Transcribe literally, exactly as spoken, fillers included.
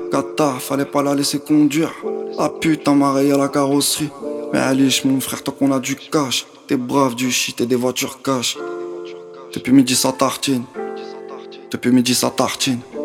Kata, fallait pas la laisser conduire. La putain m'a rayé à la carrosserie. Mais Alice, mon frère, tant qu'on a du cash. T'es brave du shit et des voitures cash. Depuis midi ça tartine. Depuis midi ça tartine.